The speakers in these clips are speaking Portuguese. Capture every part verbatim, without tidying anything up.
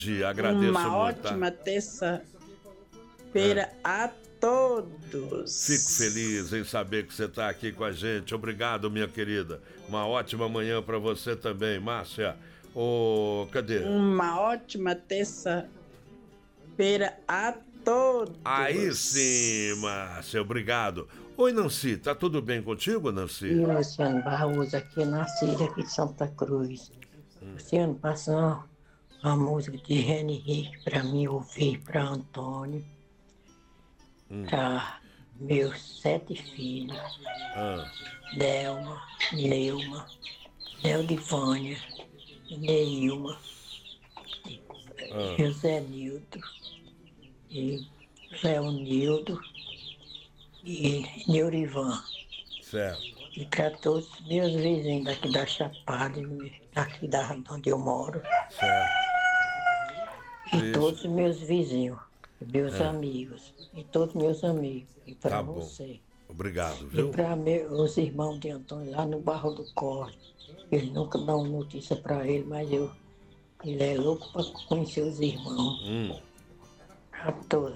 Agradeço Uma muito. ótima Tá? terça-feira é. a todos. Fico feliz em saber que você está aqui com a gente. Obrigado, minha querida. Uma ótima manhã para você também, Márcia. Oh, cadê? Uma ótima terça-feira a todos. Aí sim, Márcia, obrigado. Oi, Nancy, tá tudo bem contigo, Nancy? E Luciano Barroso, aqui na Síria, aqui de Santa Cruz. Hum. Luciano, passa uma, uma música de Reni Henrique para mim ouvir, para Antônio, hum. para meus sete filhos, ah. Delma, Neuma, Deldivânia, Neilma, ah. José Nildo, e Leonildo e Neurivan. Certo. E para todos os meus vizinhos daqui da Chapada, daqui da onde eu moro. Certo. E Isso. todos os meus vizinhos, meus é. amigos, e todos os meus amigos. E para tá você. Bom. Obrigado, viu? E para os irmãos de Antônio lá no Barro do Corte. Eles nunca dão notícia para ele, mas eu, ele é louco para conhecer os irmãos. Hum. A todos.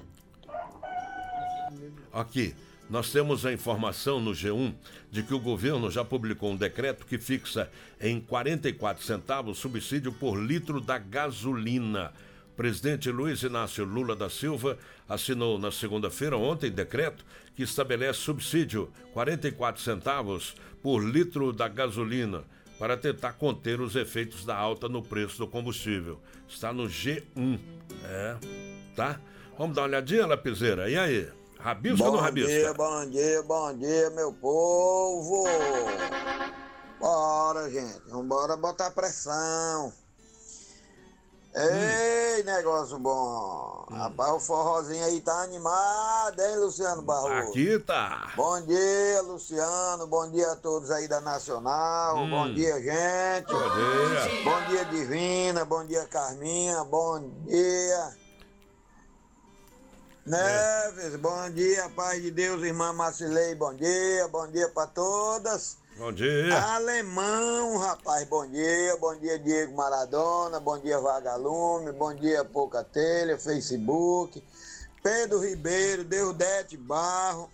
Aqui, nós temos a informação no G um de que o governo já publicou um decreto que fixa em quarenta e quatro centavos subsídio por litro da gasolina. O presidente Luiz Inácio Lula da Silva assinou na segunda-feira, ontem, decreto que estabelece subsídio quarenta e quatro centavos por litro da gasolina para tentar conter os efeitos da alta no preço do combustível. Está no G um, é, tá? Vamos dar uma olhadinha, Lapiseira, e aí? Rabisca ou não rabisca? Bom dia, bom dia, bom dia, meu povo! Bora, gente, vambora botar pressão. Ei, hum. negócio bom! Hum. Rapaz, o forrozinho aí tá animado, hein, Luciano Barroso? Aqui tá! Bom dia, Luciano, bom dia a todos aí da Nacional, hum. bom dia, gente! Bom dia! Bom dia, Divina, bom dia, Carminha, bom dia! Neves, é. bom dia, paz de Deus, irmã Marcilei, bom dia, bom dia pra todas. Bom dia. Alemão, rapaz, bom dia, bom dia Diego Maradona, bom dia Vagalume, bom dia Pouca Telha, Facebook, Pedro Ribeiro, Deudete Barro.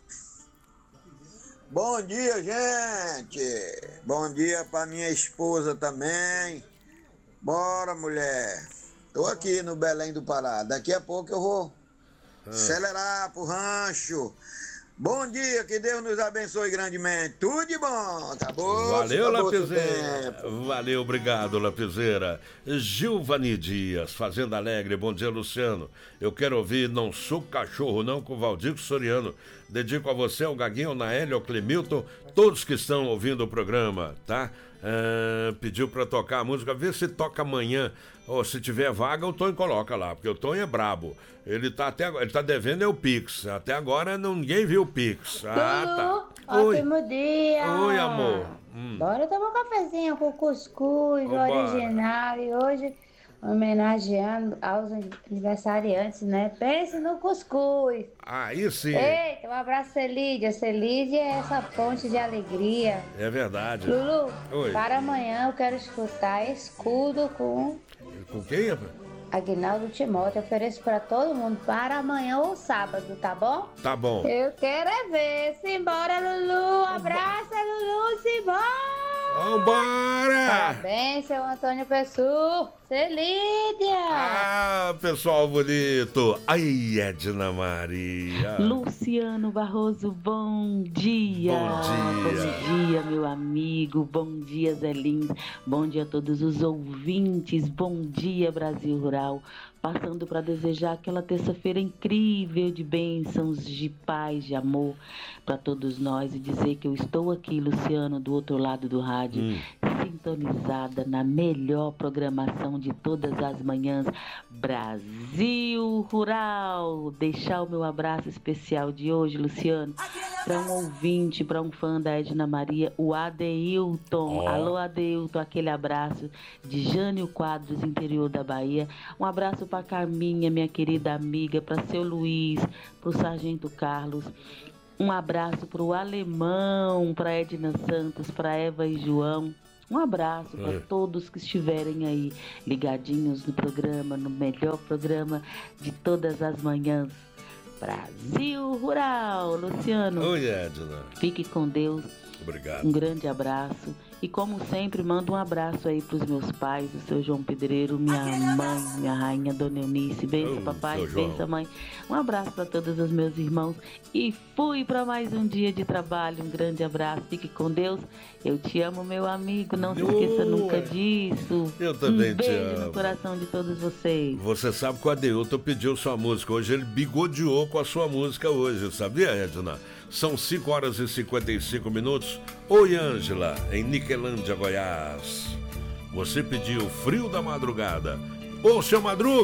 Bom dia, gente. Bom dia pra minha esposa também. Bora, mulher. Tô aqui no Belém do Pará, daqui a pouco eu vou Ah. acelerar pro rancho. Bom dia, que Deus nos abençoe grandemente. Tudo de bom, tá bom? Valeu, Lapiseira. Valeu, obrigado, Lapiseira. Gilvani Dias, Fazenda Alegre. Bom dia, Luciano. Eu quero ouvir Não Sou Cachorro Não, com Valdir Soriano. Dedico a você, ao Gaguinho, ao Naélio, ao Clemilton, todos que estão ouvindo o programa, tá? Uh, pediu pra tocar a música, vê se toca amanhã, ou se tiver vaga o Tonho coloca lá, porque o Tonho é brabo, ele tá até agora, ele tá devendo é o Pix, até agora não, ninguém viu o Pix. Ah, tá. Ótimo dia! Oi, amor. Hum. Bora tomar um cafezinho com cuscuz Vambora. original, e hoje homenageando aos aniversariantes, né? Pense no cuscuz. Aí sim. Eita, um abraço, Celídia. Celídia é essa ponte de alegria. É verdade. Lulu, Oi. Para amanhã eu quero escutar Escudo com... Com quem, rapaz? Aguinaldo Timóteo. Ofereço para todo mundo para amanhã ou sábado, tá bom? Tá bom. Eu quero é ver. Simbora, Lulu. Abraça, Lulu. Simbora. Vambora! Parabéns, seu Antônio Pessu. Celídia! Ah, pessoal bonito! Aí, Edna Maria! Luciano Barroso, bom dia! Bom dia! Bom dia, meu amigo! Bom dia, Zé Lins! Bom dia a todos os ouvintes! Bom dia, Brasil Rural! Passando para desejar aquela terça-feira incrível de bênçãos, de paz, de amor para todos nós e dizer que eu estou aqui, Luciano, do outro lado do rádio, hum. sintonizada na melhor programação de todas as manhãs, Brasil Rural. Deixar o meu abraço especial de hoje, Luciano, para um ouvinte, para um fã da Edna Maria, o Adeilton. Oh. Alô, Adeilton, aquele abraço de Jânio Quadros, interior da Bahia. Um abraço para Carminha, minha querida amiga, para seu Luiz, para o Sargento Carlos. Um abraço para o Alemão, para Edna Santos, para Eva e João. Um abraço para É. todos que estiverem aí ligadinhos no programa, no melhor programa de todas as manhãs. Brasil Rural, Luciano. Oi, Edna. Fique com Deus. Obrigado. Um grande abraço. E como sempre, mando um abraço aí pros meus pais, o seu João Pedreiro, minha mãe, minha rainha Dona Eunice. Bença, Oh, papai, seu João. bença, mãe. Um abraço para todos os meus irmãos. E fui para mais um dia de trabalho. Um grande abraço. Fique com Deus. Eu te amo, meu amigo. Não se esqueça nunca disso. Eu também um te beijo amo. no coração de todos vocês. Você sabe que o Adeilton pediu sua música. Hoje ele bigodeou com a sua música hoje, sabia, Edna? São cinco horas e cinquenta e cinco minutos. Oi, Ângela, em Niquelândia, Goiás. Você pediu Frio da Madrugada. Ô, seu Madruga!